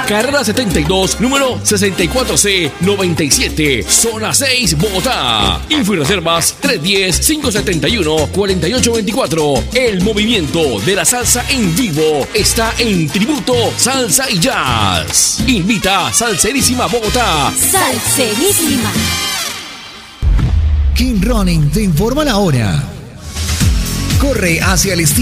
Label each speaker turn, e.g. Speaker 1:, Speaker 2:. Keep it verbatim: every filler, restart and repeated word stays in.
Speaker 1: carrera setenta y dos, número sesenta y cuatro C noventa y siete, zona seis, Bogotá. Info y reservas tres uno cero, cinco siete uno, cuatro ocho dos cuatro. El movimiento de la salsa en vivo está en Tributo Salsa y Jazz. Invita Salserísima Bogotá.
Speaker 2: Salserísima.
Speaker 3: King Running te informa la hora. Corre hacia el estilo